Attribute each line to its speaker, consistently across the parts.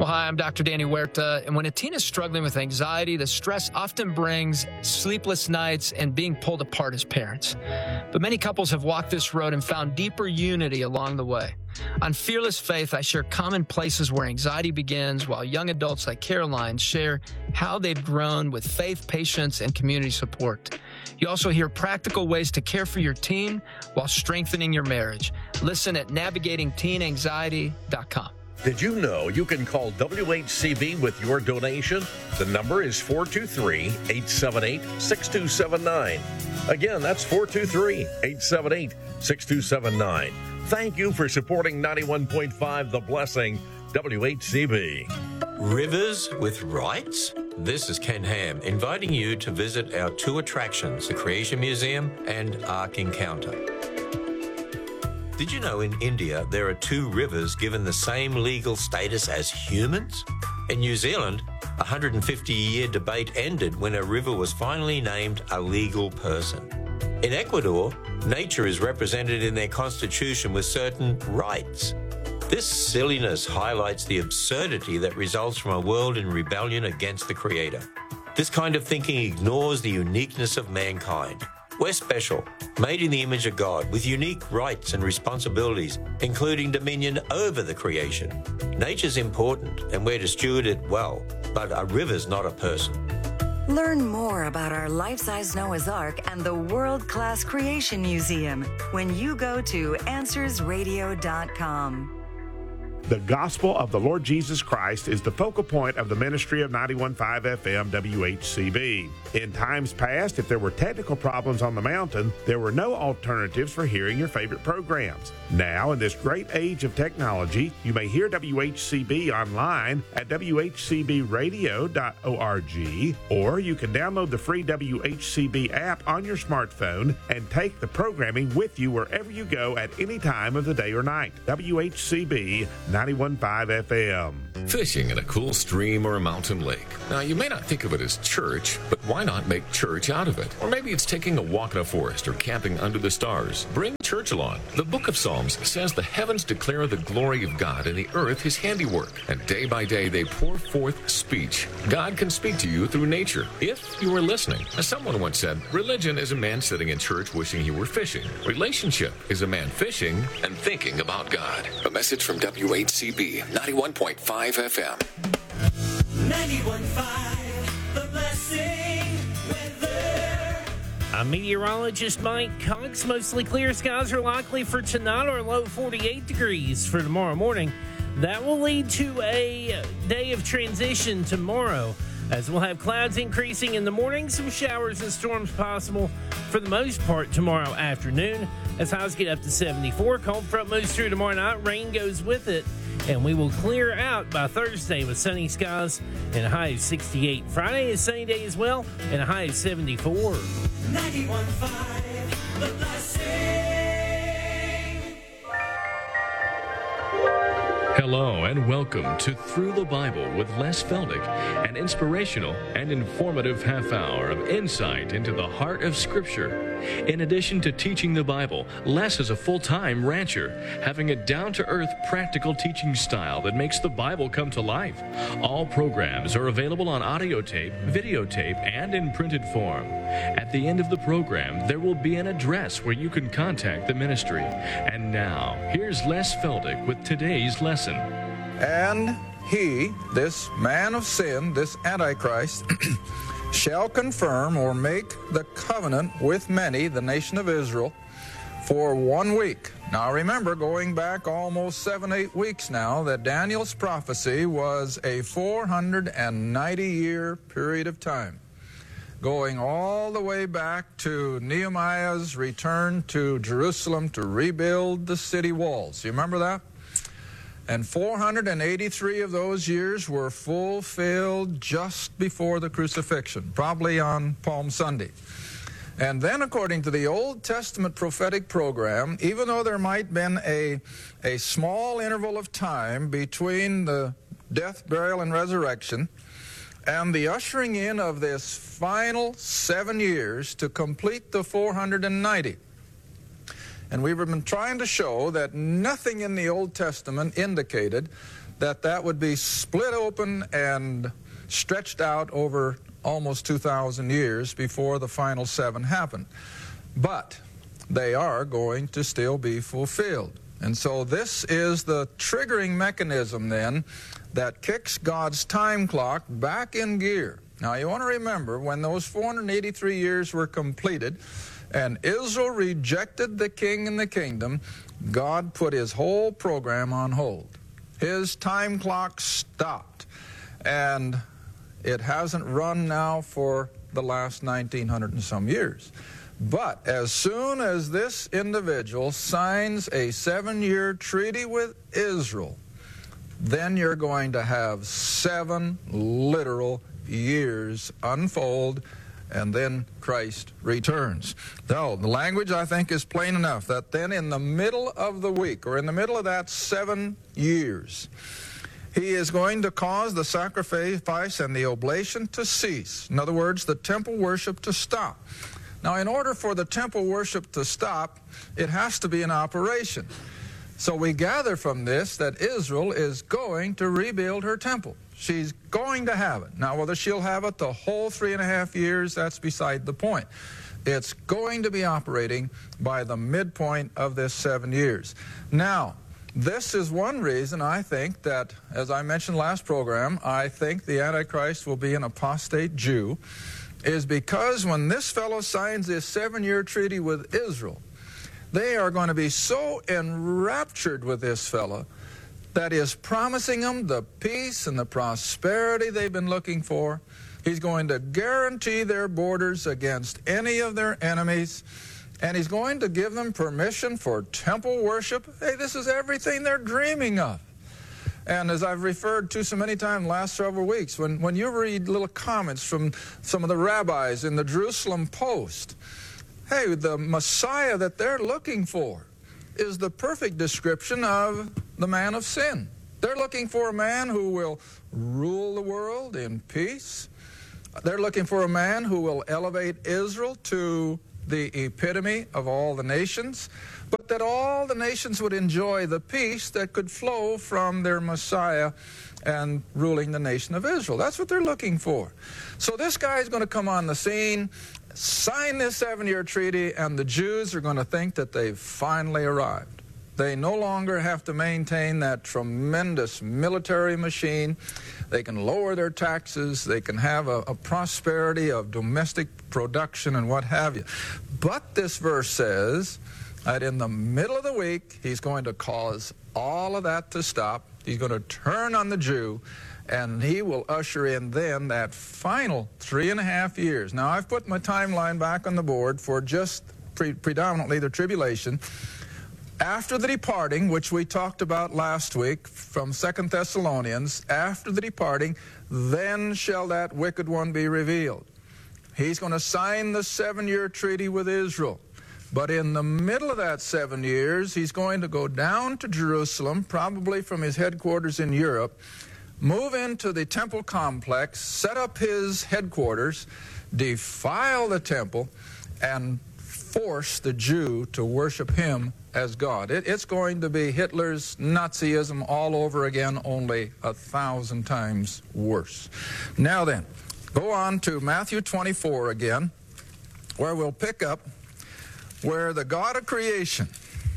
Speaker 1: Well, hi, I'm Dr. Danny Huerta, and when a teen is struggling with anxiety, the stress often brings sleepless nights and being pulled apart as parents. But many couples have walked this road and found deeper unity along the way. On Fearless Faith, I share common places where anxiety begins, while young adults like Caroline share how they've grown with faith, patience, and community support. You also hear practical ways to care for your teen while strengthening your marriage. Listen at navigatingteenanxiety.com.
Speaker 2: Did you know you can call WHCB with your donation? The number is 423-878-6279. Again, that's 423-878-6279. Thank you for supporting 91.5 The Blessing, WHCB.
Speaker 3: Rivers with rights? This is Ken Ham inviting you to visit our two attractions, the Creation Museum and Ark Encounter. Did you know in India there are two rivers given the same legal status as humans? In New Zealand, a 150-year debate ended when a river was finally named a legal person. In Ecuador, nature is represented in their constitution with certain rights. This silliness highlights the absurdity that results from a world in rebellion against the Creator. This kind of thinking ignores the uniqueness of mankind. We're special, made in the image of God, with unique rights and responsibilities, including dominion over the creation. Nature's important, and we're to steward it well, but a river's not a person.
Speaker 4: Learn more about our life-size Noah's Ark and the world-class Creation Museum when you go to AnswersRadio.com.
Speaker 5: The gospel of the Lord Jesus Christ is the focal point of the ministry of 91.5 FM WHCB. In times past, if there were technical problems on the mountain, there were no alternatives for hearing your favorite programs. Now, in this great age of technology, you may hear WHCB online at WHCBradio.org, or you can download the free WHCB app on your smartphone and take the programming with you wherever you go at any time of the day or night. WHCB 91.5 FM.
Speaker 6: Fishing in a cool stream or a mountain lake. Now, you may not think of it as church, but why not make church out of it? Or maybe it's taking a walk in a forest or camping under the stars. Bring church along. The book of Psalms says the heavens declare the glory of God and the earth his handiwork. And day by day they pour forth speech. God can speak to you through nature if you are listening. As someone once said, religion is a man sitting in church wishing he were fishing. Relationship is a man fishing and thinking about God. A message from WHCB 91.5 FM.
Speaker 7: 91.5 The Blessing weather.
Speaker 8: I'm meteorologist Mike Cox. Mostly clear skies are likely for tonight, or low 48 degrees for tomorrow morning. That will lead to a day of transition tomorrow, as we'll have clouds increasing in the morning, some showers and storms possible for the most part tomorrow afternoon, as highs get up to 74. Cold front moves through tomorrow night, rain goes with it, and we will clear out by Thursday with sunny skies and a high of 68. Friday is sunny day as well, and a high of 74.
Speaker 7: 91.5 The Blessing.
Speaker 9: Hello and welcome to Through the Bible with Les Feldick, an inspirational and informative half hour of insight into the heart of Scripture. In addition to teaching the Bible, Les is a full-time rancher, having a down-to-earth, practical teaching style that makes the Bible come to life. All programs are available on audio tape, videotape, and in printed form. At the end of the program, there will be an address where you can contact the ministry. And now, here's Les Feldick with today's lesson.
Speaker 10: And he, this man of sin, this Antichrist, shall confirm or make the covenant with many, the nation of Israel, for 1 week. Now remember, going back almost 7-8 weeks now, that Daniel's prophecy was a 490-year period of time, going all the way back to Nehemiah's return to Jerusalem to rebuild the city walls. You remember that? And 483 of those years were fulfilled just before the crucifixion, probably on Palm Sunday. And then, according to the Old Testament prophetic program, even though there might have been a small interval of time between the death, burial, and resurrection, and the ushering in of this final 7 years to complete the 490, and we've been trying to show that nothing in the Old Testament indicated that would be split open and stretched out over almost 2,000 years before the final 7 happened. But they are going to still be fulfilled. And so this is the triggering mechanism then that kicks God's time clock back in gear. Now you want to remember, when those 483 years were completed and Israel rejected the king and the kingdom, God put his whole program on hold. His time clock stopped, and it hasn't run now for the last 1900 and some years. But as soon as this individual signs a 7-year treaty with Israel, then you're going to have 7 literal years unfold, and then Christ returns. So the language, I think, is plain enough, that then in the middle of the week, or in the middle of that 7 years, he is going to cause the sacrifice and the oblation to cease. In other words, the temple worship to stop. Now, in order for the temple worship to stop, it has to be in operation. So we gather from this that Israel is going to rebuild her temple. She's going to have it. Now, whether she'll have it the whole 3.5 years, that's beside the point. It's going to be operating by the midpoint of this 7 years. Now, this is one reason I think that, as I mentioned last program, I think the Antichrist will be an apostate Jew, is because when this fellow signs this 7-year treaty with Israel, they are going to be so enraptured with this fellow that is promising them the peace and the prosperity they've been looking for. He's going to guarantee their borders against any of their enemies, and he's going to give them permission for temple worship. Hey, this is everything they're dreaming of. And as I've referred to so many times in the last several weeks, when you read little comments from some of the rabbis in the Jerusalem Post, hey, the Messiah that they're looking for is the perfect description of the man of sin. They're looking for a man who will rule the world in peace. They're looking for a man who will elevate Israel to the epitome of all the nations, but that all the nations would enjoy the peace that could flow from their Messiah and ruling the nation of Israel. That's what they're looking for. So this guy is going to come on the scene, sign this 7-year treaty, and the Jews are going to think that they've finally arrived. They no longer have to maintain that tremendous military machine. They can lower their taxes. They can have a prosperity of domestic production and what have you. But this verse says that in the middle of the week, he's going to cause all of that to stop. He's going to turn on the Jew, and he will usher in then that final 3.5 years. Now, I've put my timeline back on the board for just predominantly the tribulation. After the departing, which we talked about last week from 2 Thessalonians, after the departing, then shall that wicked one be revealed. He's going to sign the 7-year treaty with Israel. But in the middle of that 7 years, he's going to go down to Jerusalem, probably from his headquarters in Europe, move into the temple complex, set up his headquarters, defile the temple, and force the Jew to worship him as God. It's going to be Hitler's Nazism all over again, only 1,000 times worse. Now then, go on to Matthew 24 again, where we'll pick up where the God of creation,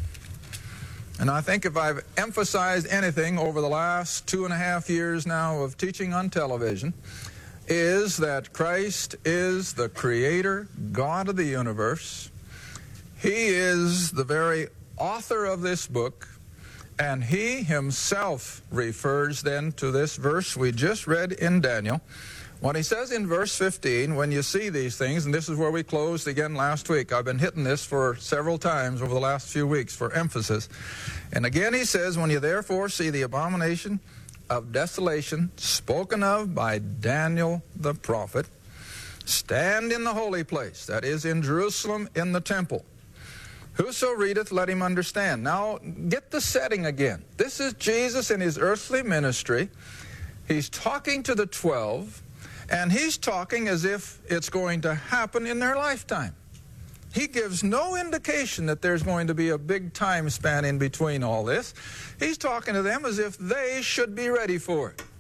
Speaker 10: and I think if I've emphasized anything over the last 2.5 years now of teaching on television, is that Christ is the creator, God of the universe. He is the very author of this book, and he himself refers then to this verse we just read in Daniel. When he says in verse 15, when you see these things, and this is where we closed again last week. I've been hitting this for several times over the last few weeks for emphasis. And again he says, when you therefore see the abomination of desolation spoken of by Daniel the prophet, stand in the holy place, that is in Jerusalem in the temple. Whoso readeth, let him understand. Now, get the setting again. This is Jesus in his earthly ministry. He's talking to the 12, and he's talking as if it's going to happen in their lifetime. He gives no indication that there's going to be a big time span in between all this. He's talking to them as if they should be ready for it.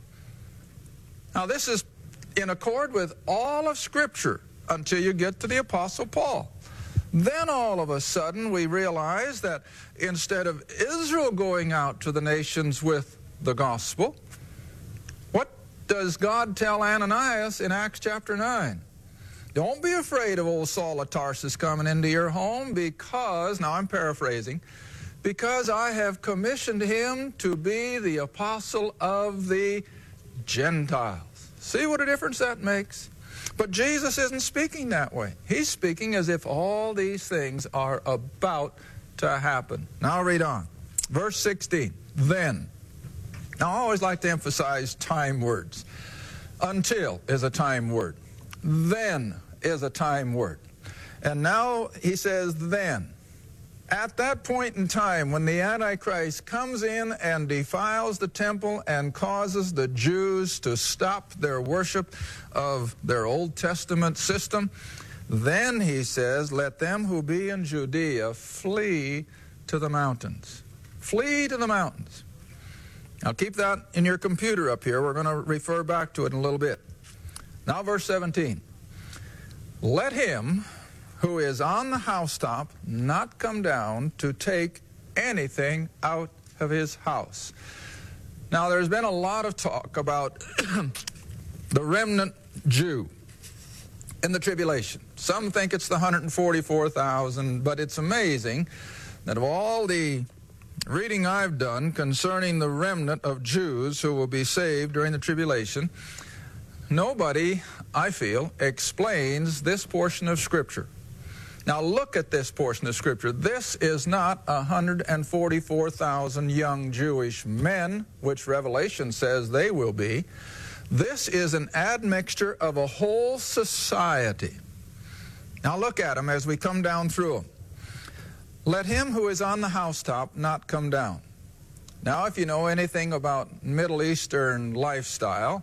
Speaker 10: Now, this is in accord with all of Scripture until you get to the Apostle Paul. Then all of a sudden we realize that instead of Israel going out to the nations with the gospel, what does God tell Ananias in Acts chapter 9? Don't be afraid of old Saul of Tarsus coming into your home because, now I'm paraphrasing, because I have commissioned him to be the apostle of the Gentiles. See what a difference that makes? But Jesus isn't speaking that way. He's speaking as if all these things are about to happen. Now I'll read on. Verse 16, then. Now I always like to emphasize time words. Until is a time word. Then is a time word. And now he says then. At that point in time when the Antichrist comes in and defiles the temple and causes the Jews to stop their worship of their Old Testament system, then he says, let them who be in Judea flee to the mountains. Flee to the mountains. Now keep that in your computer up here. We're going to refer back to it in a little bit. Now verse 17. Let him who is on the housetop not come down to take anything out of his house. Now there's been a lot of talk about the remnant Jew in the tribulation. Some think it's the 144,000, but it's amazing that of all the reading I've done concerning the remnant of Jews who will be saved during the tribulation, nobody, I feel, explains this portion of Scripture. Now look at this portion of Scripture. This is not 144,000 young Jewish men, which Revelation says they will be. This is an admixture of a whole society. Now look at them as we come down through them. Let him who is on the housetop not come down. Now if you know anything about Middle Eastern lifestyle,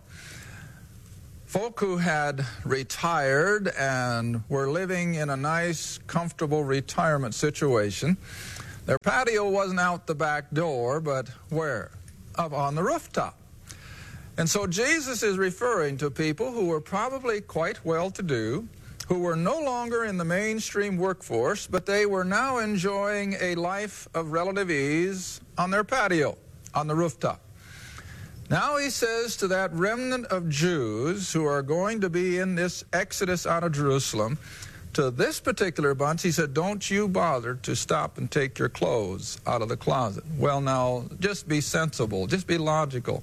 Speaker 10: folk who had retired and were living in a nice, comfortable retirement situation, their patio wasn't out the back door, but where? Up on the rooftop. And so Jesus is referring to people who were probably quite well-to-do, who were no longer in the mainstream workforce, but they were now enjoying a life of relative ease on their patio, on the rooftop. Now he says to that remnant of Jews who are going to be in this exodus out of Jerusalem, to this particular bunch, he said, don't you bother to stop and take your clothes out of the closet. Well, now, just be sensible, just be logical.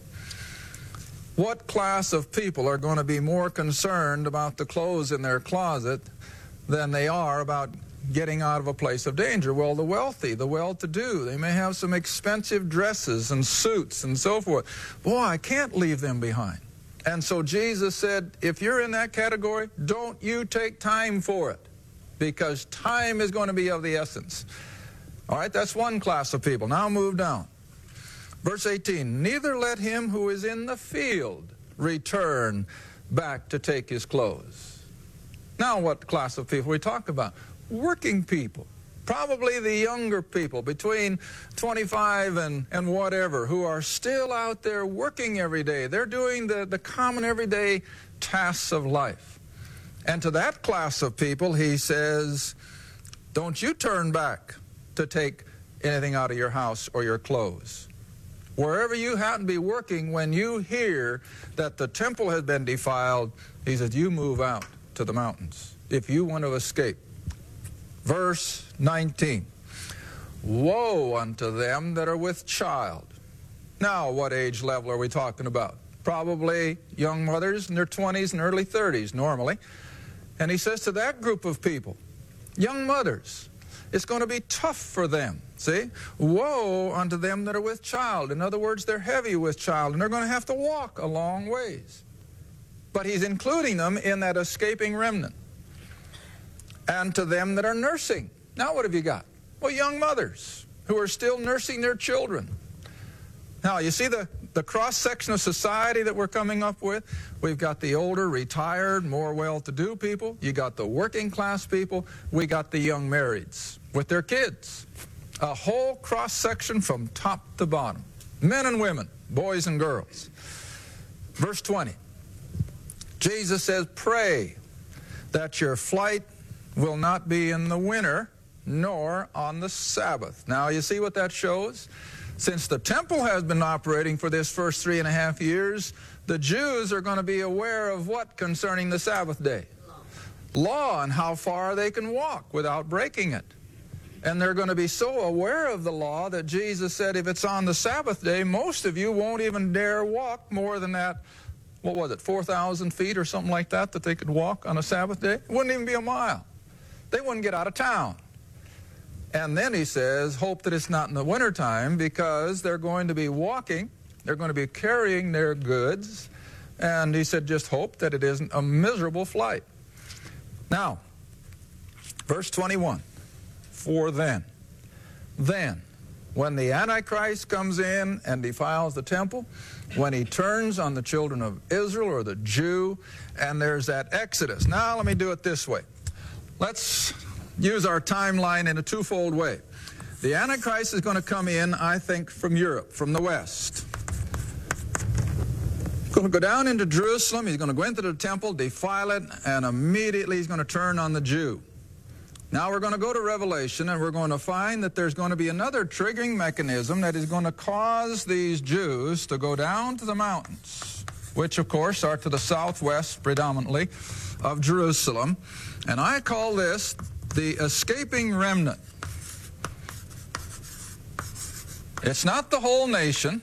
Speaker 10: What class of people are going to be more concerned about the clothes in their closet than they are about getting out of a place of danger? Well, the wealthy, the well-to-do. They may have some expensive dresses and suits and so forth. Boy, I can't leave them behind. And so Jesus said, if you're in that category, don't you take time for it, because time is going to be of the essence. All right, that's one class of people. Now move down. Verse 18, neither let him who is in the field return back to take his clothes. Now what class of people we talk about? Working people, probably the younger people between 25 and whatever, who are still out there working every day. They're doing the common everyday tasks of life. And to that class of people, he says, don't you turn back to take anything out of your house or your clothes. Wherever you happen to be working, when you hear that the temple has been defiled, he says, you move out to the mountains if you want to escape. Verse 19, woe unto them that are with child. Now, what age level are we talking about? Probably young mothers in their 20s and early 30s normally. And he says to that group of people, young mothers, it's going to be tough for them. See? Woe unto them that are with child. In other words, they're heavy with child, and they're going to have to walk a long ways. But he's including them in that escaping remnant. And to them that are nursing. Now what have you got? Well, young mothers who are still nursing their children. Now, you see the The cross-section of society that we're coming up with, we've got the older, retired, more well-to-do people. You got the working-class people. We got the young marrieds with their kids. A whole cross-section from top to bottom. Men and women, boys and girls. Verse 20. Jesus says, pray that your flight will not be in the winter, nor on the Sabbath. Now, you see what that shows? Since the temple has been operating for this first 3.5 years, the Jews are going to be aware of what concerning the Sabbath day? Law, and how far they can walk without breaking it. And they're going to be so aware of the law that Jesus said if it's on the Sabbath day, most of you won't even dare walk more than that, what was it, 4,000 feet or something like that they could walk on a Sabbath day? It wouldn't even be a mile. They wouldn't get out of town. And then he says, hope that it's not in the wintertime, because they're going to be walking, they're going to be carrying their goods, and he said, just hope that it isn't a miserable flight. Now, verse 21, for then, when the Antichrist comes in and defiles the temple, when he turns on the children of Israel or the Jew, and there's that Exodus. Now, let me do it this way. Let's use our timeline in a twofold way. The Antichrist is going to come in, I think, from Europe, from the West. He's going to go down into Jerusalem, he's going to go into the temple, defile it, and immediately he's going to turn on the Jew. Now we're going to go to Revelation, and we're going to find that there's going to be another triggering mechanism that is going to cause these Jews to go down to the mountains, which, of course, are to the southwest predominantly of Jerusalem. And I call this the escaping remnant. It's not the whole nation,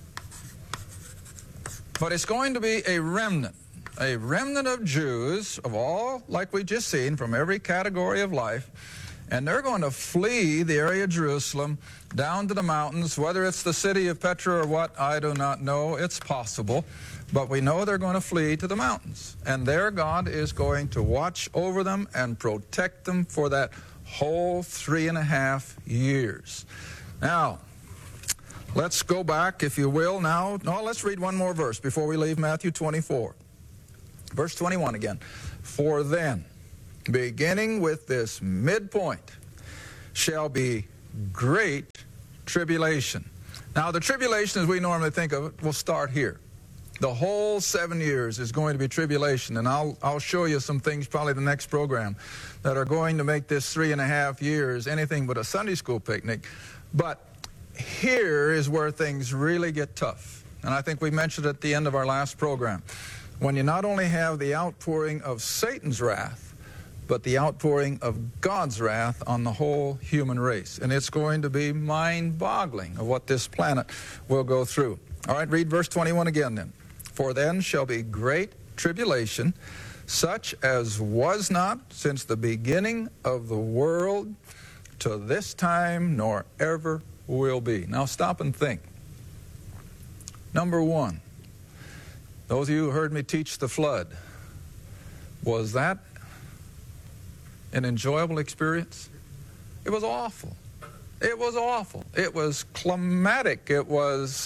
Speaker 10: but it's going to be a remnant of Jews of all, like we just seen, from every category of life, and they're going to flee the area of Jerusalem down to the mountains. Whether it's the city of Petra or what, I do not know. It's possible. But we know they're going to flee to the mountains. And there God is going to watch over them and protect them for that whole 3.5 years. Now, let's go back, if you will, now. No, let's read one more verse before we leave Matthew 24. Verse 21 again. For then, beginning with this midpoint, shall be great tribulation. Now, the tribulation as we normally think of it will start here. The whole 7 years is going to be tribulation, and I'll show you some things probably the next program that are going to make this 3.5 years anything but a Sunday school picnic. But here is where things really get tough, and I think we mentioned at the end of our last program. When you not only have the outpouring of Satan's wrath, but the outpouring of God's wrath on the whole human race. And it's going to be mind-boggling of what this planet will go through. All right, read verse 21 again then. For then shall be great tribulation, such as was not since the beginning of the world to this time, nor ever will be. Now stop and think. Number one, those of you who heard me teach the flood, was that an enjoyable experience? It was awful. It was awful. It was climatic. It was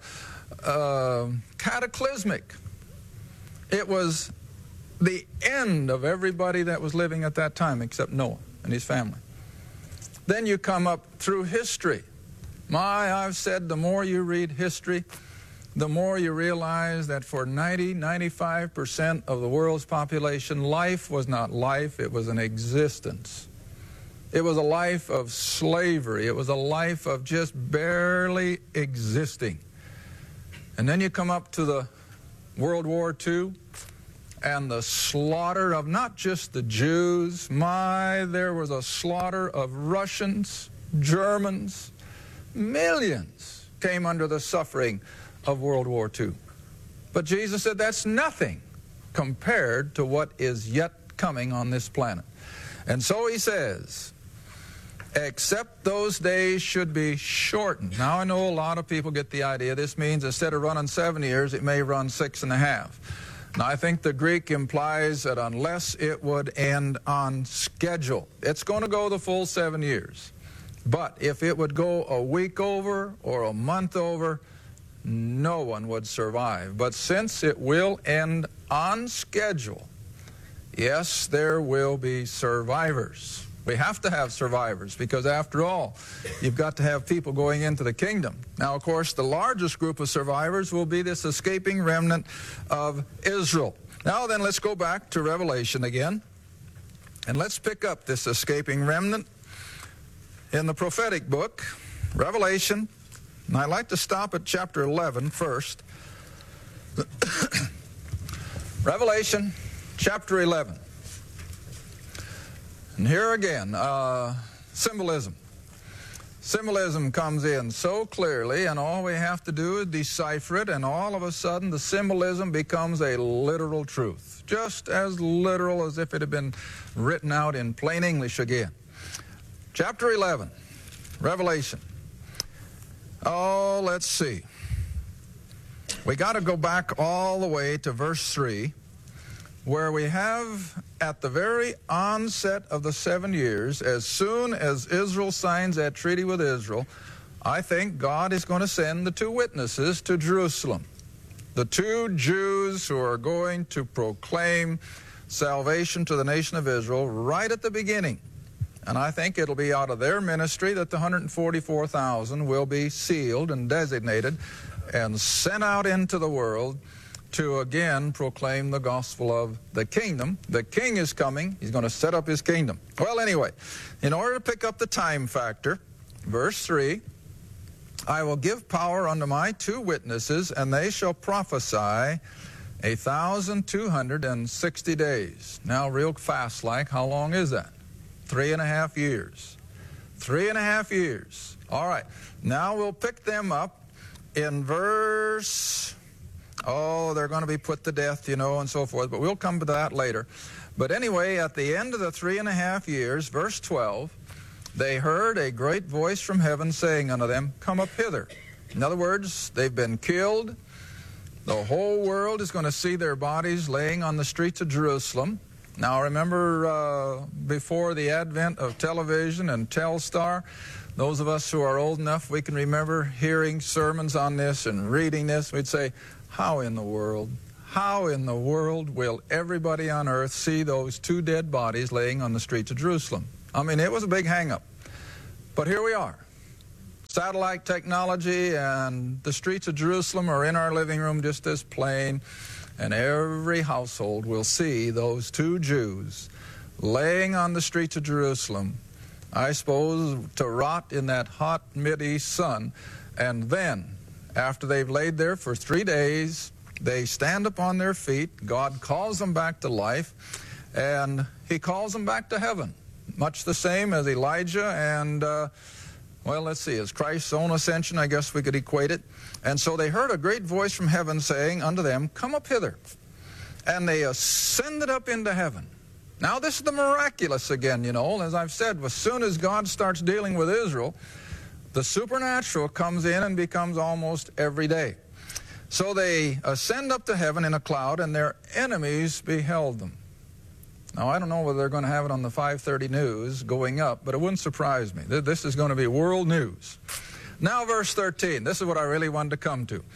Speaker 10: cataclysmic. It was the end of everybody that was living at that time except Noah and his family. Then you come up through history. I've said the more you read history, the more you realize that for 95% of the world's population, life was not life, it was an existence. It was a life of slavery. It was a life of just barely existing. And then you come up to the World War II and the slaughter of not just the Jews. There was a slaughter of Russians, Germans. Millions came under the suffering of World War II. But Jesus said that's nothing compared to what is yet coming on this planet. And so he says, except those days should be shortened. Now I know a lot of people get the idea this means instead of running 7 years, it may run 6.5. Now I think the Greek implies that unless it would end on schedule, it's going to go the full 7 years. But if it would go a week over or a month over, no one would survive. But since it will end on schedule, yes, there will be survivors. We have to have survivors because, after all, you've got to have people going into the kingdom. Now, of course, the largest group of survivors will be this escaping remnant of Israel. Now then, let's go back to Revelation again, and let's pick up this escaping remnant in the prophetic book, Revelation. And I'd like to stop at chapter 11 first. Revelation chapter 11. And here again, symbolism. Symbolism comes in so clearly, and all we have to do is decipher it, and all of a sudden the symbolism becomes a literal truth, just as literal as if it had been written out in plain English again. Chapter 11, Revelation. Oh, let's see. We got to go back all the way to verse 3, where we have, at the very onset of the 7 years, as soon as Israel signs that treaty with Israel, I think God is going to send the two witnesses to Jerusalem. The two Jews who are going to proclaim salvation to the nation of Israel right at the beginning. And I think it'll be out of their ministry that the 144,000 will be sealed and designated and sent out into the world to again proclaim the gospel of the kingdom. The king is coming. He's going to set up his kingdom. Well, anyway, in order to pick up the time factor, verse 3, I will give power unto my two witnesses, and they shall prophesy 1,260 days. Now, real fast like, how long is that? 3.5 years. 3.5 years. All right. Now we'll pick them up in verse... Oh, they're going to be put to death, and so forth. But we'll come to that later. But anyway, at the end of the 3.5 years, verse 12, they heard a great voice from heaven saying unto them, Come up hither. In other words, they've been killed. The whole world is going to see their bodies laying on the streets of Jerusalem. Now, remember before the advent of television and Telstar, those of us who are old enough, we can remember hearing sermons on this and reading this. We'd say, how in the world will everybody on earth see those two dead bodies laying on the streets of Jerusalem? I mean, it was a big hang-up. But here we are. Satellite technology, and the streets of Jerusalem are in our living room just as plain, and every household will see those two Jews laying on the streets of Jerusalem, I suppose, to rot in that hot Mideast sun. And then, after they've laid there for 3 days, they stand up on their feet. God calls them back to life, and he calls them back to heaven, much the same as Elijah and, well, let's see, as Christ's own ascension, I guess we could equate it. And so they heard a great voice from heaven saying unto them, Come up hither. And they ascended up into heaven. Now, this is the miraculous again, As I've said, as soon as God starts dealing with Israel, the supernatural comes in and becomes almost every day. So they ascend up to heaven in a cloud, and their enemies beheld them. Now, I don't know whether they're going to have it on the 5:30 news going up, but it wouldn't surprise me. This is going to be world news. Now, verse 13. This is what I really wanted to come to.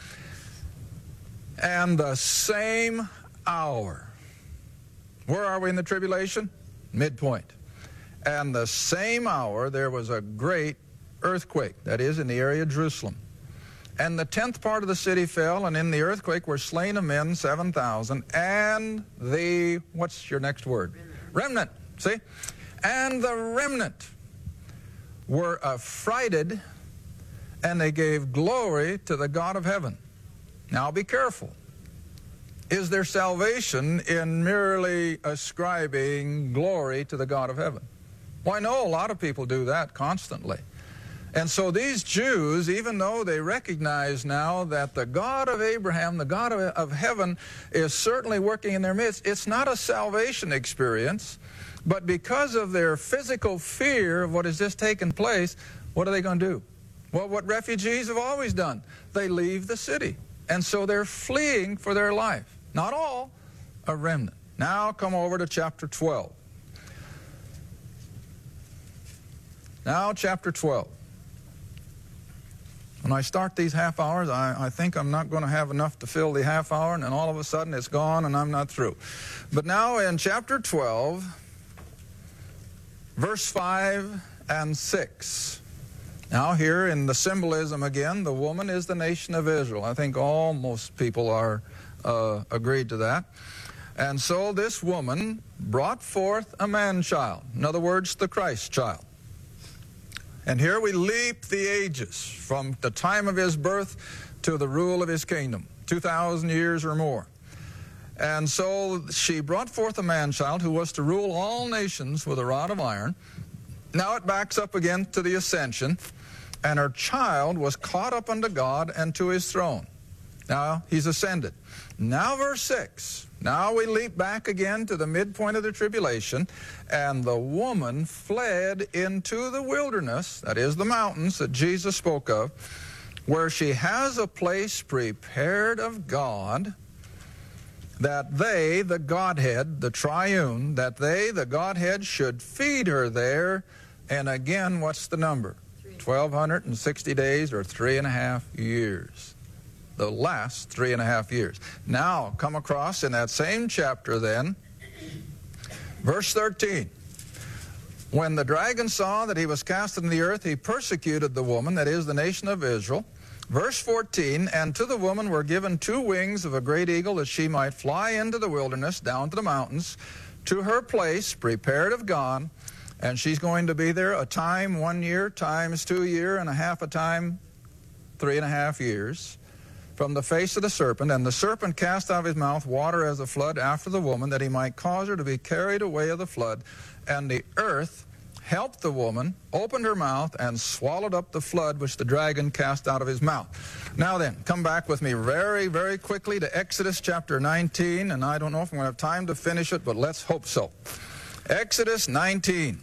Speaker 10: And the same hour. Where are we in the tribulation? Midpoint. And the same hour there was a great earthquake, that is, in the area of Jerusalem. And the 10th part of the city fell, and in the earthquake were slain of men 7,000, and the, what's your next word? Remnant. See? And the remnant were affrighted, and they gave glory to the God of heaven. Now be careful. Is there salvation in merely ascribing glory to the God of heaven? Well, I know a lot of people do that constantly. And so these Jews, even though they recognize now that the God of Abraham, the God of heaven, is certainly working in their midst, it's not a salvation experience, but because of their physical fear of what has just taken place, what are they going to do? Well, what refugees have always done. They leave the city. And so they're fleeing for their life. Not all, a remnant. Now come over to chapter 12. Now chapter 12. When I start these half hours, I think I'm not going to have enough to fill the half hour, and then all of a sudden it's gone and I'm not through. But now in chapter 12, verse 5 and 6. Now here in the symbolism again, the woman is the nation of Israel. I think most people are agreed to that. And so this woman brought forth a man-child. In other words, the Christ child. And here we leap the ages from the time of his birth to the rule of his kingdom, 2,000 years or more. And so she brought forth a man-child who was to rule all nations with a rod of iron. Now it backs up again to the ascension, and her child was caught up unto God and to his throne. Now he's ascended. Now verse 6. Now we leap back again to the midpoint of the tribulation, and the woman fled into the wilderness, that is the mountains that Jesus spoke of, where she has a place prepared of God, that they, the Godhead, the triune, that they, the Godhead, should feed her there. And again, what's the number? 1,260 days or 3.5 years. The last 3.5 years. Now, come across in that same chapter then, verse 13. When the dragon saw that he was cast into the earth, he persecuted the woman, that is the nation of Israel. Verse 14, and to the woman were given 2 wings of a great eagle, that she might fly into the wilderness, down to the mountains, to her place prepared of God. And she's going to be there a time, 1 year, times 2 years, and a half a time, 3.5 years. From the face of the serpent, and the serpent cast out of his mouth water as a flood after the woman, that he might cause her to be carried away of the flood. And the earth helped the woman, opened her mouth, and swallowed up the flood which the dragon cast out of his mouth. Now then, come back with me very, very quickly to Exodus chapter 19, and I don't know if I'm going to have time to finish it, but let's hope so. Exodus 19.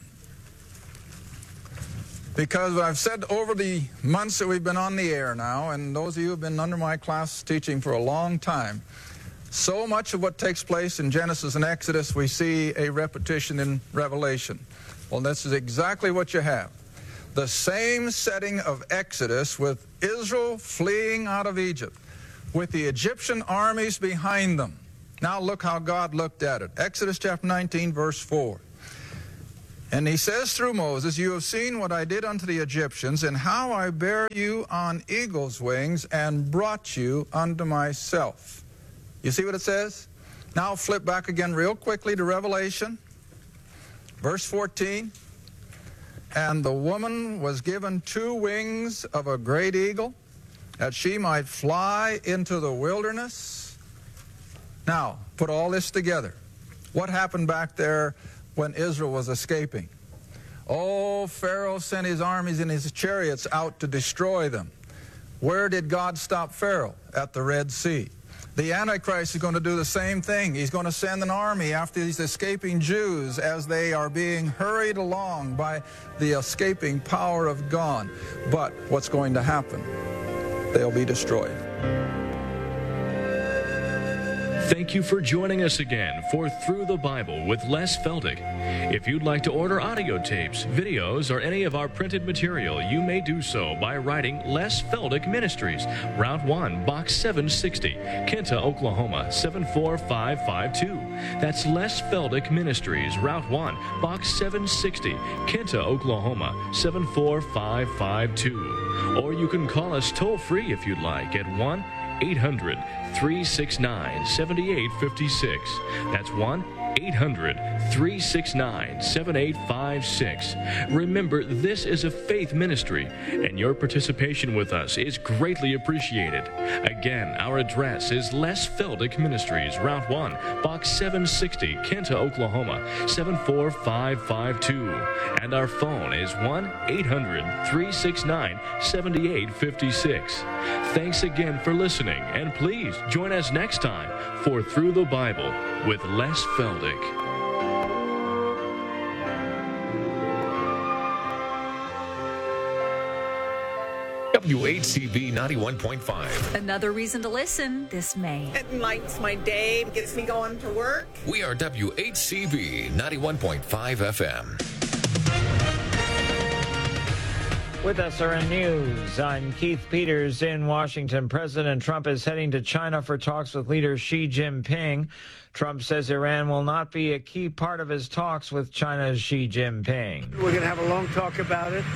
Speaker 10: Because I've said over the months that we've been on the air now, and those of you who have been under my class teaching for a long time, so much of what takes place in Genesis and Exodus, we see a repetition in Revelation. Well, this is exactly what you have. The same setting of Exodus with Israel fleeing out of Egypt, with the Egyptian armies behind them. Now look how God looked at it. Exodus chapter 19, verse 4. And he says through Moses, you have seen what I did unto the Egyptians, and how I bare you on eagle's wings, and brought you unto myself. You see what it says? Now flip back again real quickly to Revelation. Verse 14. And the woman was given 2 wings of a great eagle, that she might fly into the wilderness. Now, put all this together. What happened back there when Israel was escaping? Oh, Pharaoh sent his armies and his chariots out to destroy them. Where did God stop Pharaoh? At the Red Sea. The Antichrist is going to do the same thing. He's going to send an army after these escaping Jews as they are being hurried along by the escaping power of God. But what's going to happen? They'll be destroyed.
Speaker 9: Thank you for joining us again for Through the Bible with Les Feldick. If you'd like to order audio tapes, videos, or any of our printed material, you may do so by writing Les Feldick Ministries, Route 1, Box 760, Kenta, Oklahoma, 74552. That's Les Feldick Ministries, Route 1, Box 760, Kenta, Oklahoma, 74552. Or you can call us toll-free if you'd like at 1-800-369-7856. That's 1-800-369-7856. Remember, this is a faith ministry, and your participation with us is greatly appreciated. Again, our address is Les Feldick Ministries, Route 1, Box 760, Kenta, Oklahoma, 74552. And our phone is 1-800-369-7856. Thanks again for listening, and please join us next time for Through the Bible with Les Feldick.
Speaker 6: WHCB 91.5.
Speaker 11: Another reason to listen this May.
Speaker 12: It lights my day, gets me going to work.
Speaker 6: We are WHCB 91.5 FM.
Speaker 13: With SRN News, I'm Keith Peters in Washington. President Trump is heading to China for talks with leader Xi Jinping. Trump says Iran will not be a key part of his talks with China's Xi Jinping.
Speaker 14: We're going to have a long talk about it.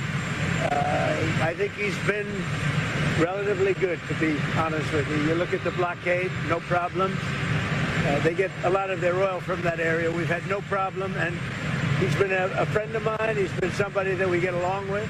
Speaker 14: I think he's been relatively good, to be honest with you. You look at the blockade, no problems. They get a lot of their oil from that area. We've had no problem, and he's been a friend of mine. He's been somebody that we get along with.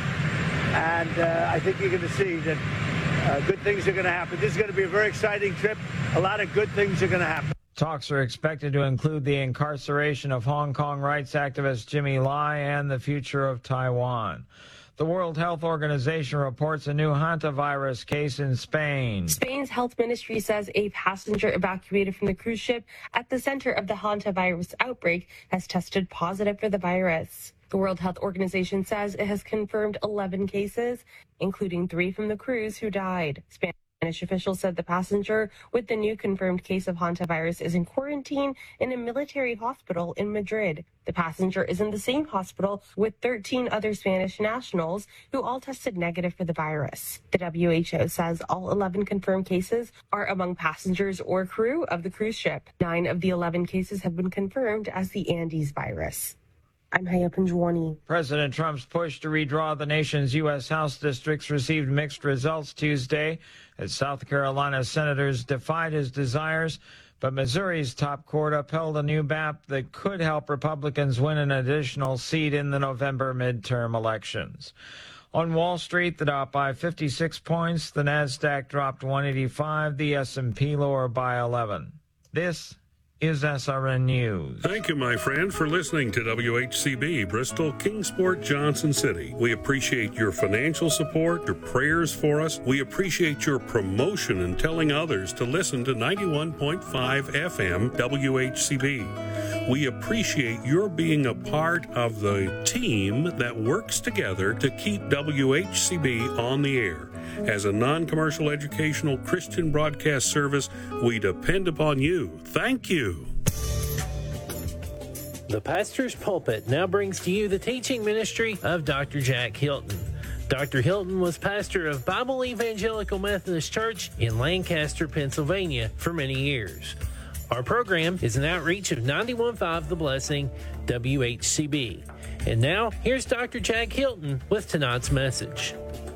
Speaker 14: And I think you're going to see that good things are going to happen. This is going to be a very exciting trip. A lot of good things are going to happen.
Speaker 13: Talks are expected to include the incarceration of Hong Kong rights activist Jimmy Lai and the future of Taiwan. The World Health Organization reports a new hantavirus case in Spain.
Speaker 15: Spain's health ministry says a passenger evacuated from the cruise ship at the center of the hantavirus outbreak has tested positive for the virus. The World Health Organization says it has confirmed 11 cases, including 3 from the cruise who died. Spanish officials said the passenger with the new confirmed case of hantavirus is in quarantine in a military hospital in Madrid. The passenger is in the same hospital with 13 other Spanish nationals who all tested negative for the virus. The WHO says all 11 confirmed cases are among passengers or crew of the cruise ship. 9 of the 11 cases have been confirmed as the Andes virus. I'm Haya Panjwani.
Speaker 13: President Trump's push to redraw the nation's U.S. House districts received mixed results Tuesday as South Carolina senators defied his desires, but Missouri's top court upheld a new map that could help Republicans win an additional seat in the November midterm elections. On Wall Street, the Dow by 56 points, the Nasdaq dropped 185, the S&P lower by 11. This is SRN News.
Speaker 16: Thank you, my friend, for listening to WHCB, Bristol, Kingsport, Johnson City. We appreciate your financial support, your prayers for us. We appreciate your promotion and telling others to listen to 91.5 FM WHCB. We appreciate your being a part of the team that works together to keep WHCB on the air. As a non-commercial educational Christian broadcast service, we depend upon you. Thank you.
Speaker 8: The Pastor's Pulpit now brings to you the teaching ministry of Dr. Jack Hilton. Dr. Hilton was pastor of Bible Evangelical Methodist Church in Lancaster, Pennsylvania for many years. Our program is an outreach of 91.5 The Blessing, WHCB. And now, here's Dr. Jack Hilton with tonight's message.